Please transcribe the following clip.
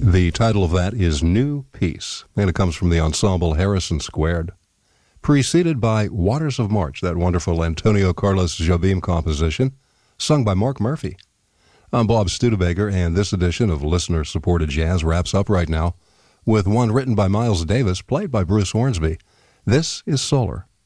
The title of that is New Peace, and it comes from the ensemble Harrison Squared. Preceded by Waters of March, that wonderful Antonio Carlos Jobim composition, sung by Mark Murphy. I'm Bob Studebaker, and this edition of Listener-Supported Jazz wraps up right now with one written by Miles Davis, played by Bruce Hornsby. This is Solar.